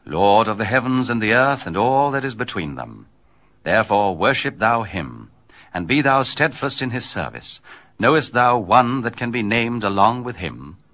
Lord of the heavens and the earth and all that is between them. Therefore worship thou him, and be thou steadfast in his service. Knowest thou one that can be named along with him?